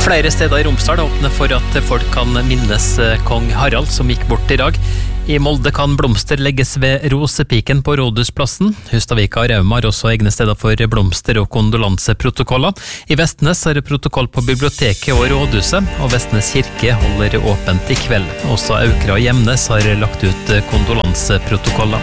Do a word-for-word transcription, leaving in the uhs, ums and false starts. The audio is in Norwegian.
Flere steder i Romsdal åpner for at folk kan minnes kong Harald som gikk bort i dag. I Molde kan blomster legges ved Rosepiken på Rådhusplassen. Hustadvika og Rauma har også egne steder for blomster og kondolanseprotokoller. I Vestnes er det protokoll på biblioteket og rådhuset, og Vestnes kirke holder åpent i kveld. Også Aukra og Gjemnes har lagt ut kondolanseprotokoller.